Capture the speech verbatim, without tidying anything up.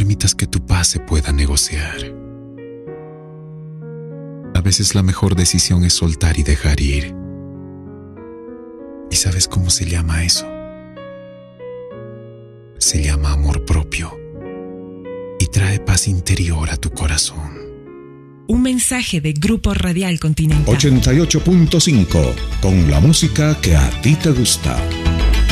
permitas que tu paz se pueda negociar. A veces la mejor decisión es soltar y dejar ir. ¿Y sabes cómo se llama eso? Se llama amor propio y trae paz interior a tu corazón. Un mensaje de Grupo Radial Continental. ochenta y ocho punto cinco, con la música que a ti te gusta.